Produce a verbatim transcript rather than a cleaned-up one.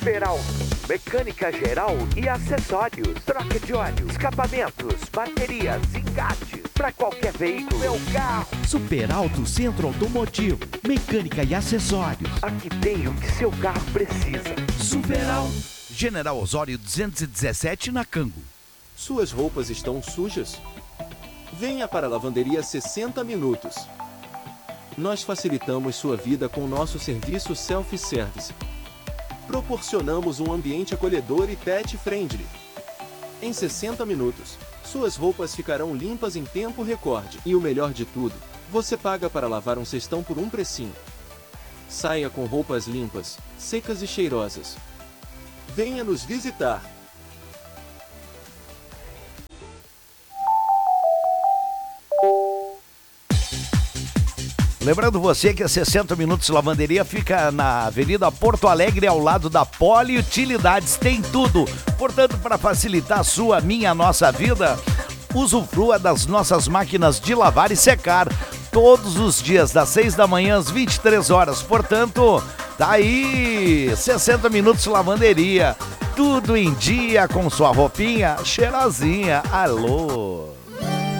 Super Alto, mecânica geral e acessórios, troca de óleo, escapamentos, baterias, engates, para qualquer veículo, meu carro. Super Alto Centro Automotivo, mecânica e acessórios. Aqui tem o que seu carro precisa. Super Alto. General Osório duzentos e dezessete na Cango. Suas roupas estão sujas? Venha para a lavanderia sessenta minutos. Nós facilitamos sua vida com nosso serviço self-service. Proporcionamos um ambiente acolhedor e pet-friendly. Em sessenta minutos, suas roupas ficarão limpas em tempo recorde. E o melhor de tudo, você paga para lavar um cestão por um precinho. Saia com roupas limpas, secas e cheirosas. Venha nos visitar. Lembrando você que a sessenta Minutos Lavanderia fica na Avenida Porto Alegre, ao lado da Poliutilidades. Tem tudo. Portanto, para facilitar a sua, minha, nossa vida, usufrua das nossas máquinas de lavar e secar todos os dias, das seis da manhã às vinte e três horas. Portanto, tá aí, sessenta Minutos Lavanderia. Tudo em dia com sua roupinha cheirosinha. Alô!